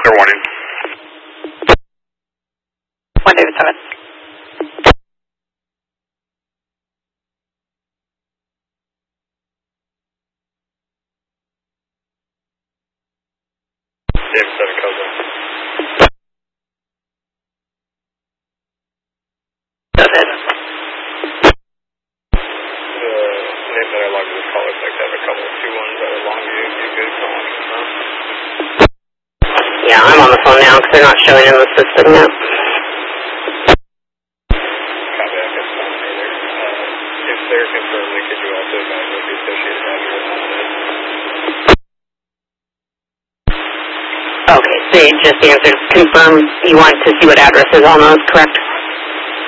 fair warning. 1 David 7. David 7 comes in. Go ahead. The name that I logged in this call looks like they have a couple of 2-1s that are long view. You good? Call on confirm. Yeah, I'm on the phone now because they're not showing in the system yet. Copy, I guess not further. If they're confirmed, then could you also advise what the associated address on it is? Okay, so you just answered confirm you want to see what address is on those, correct?